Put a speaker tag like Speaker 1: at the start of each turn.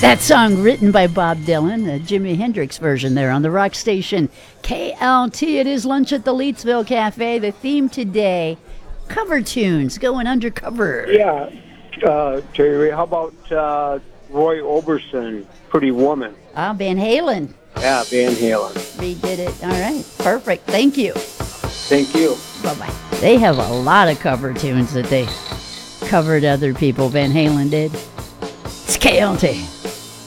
Speaker 1: That song written by Bob Dylan, the Jimi Hendrix version there on the rock station KLT. It is Lunch at the Leetsville Cafe. The theme today, cover tunes, going undercover.
Speaker 2: Yeah. Terry, how about Roy Orbison, Pretty Woman?
Speaker 1: Van Halen.
Speaker 2: Yeah, Van Halen.
Speaker 1: Redid it. All right. Perfect. Thank you.
Speaker 2: Thank you.
Speaker 1: Bye-bye. They have a lot of cover tunes that they covered other people. Van Halen did. It's KLT.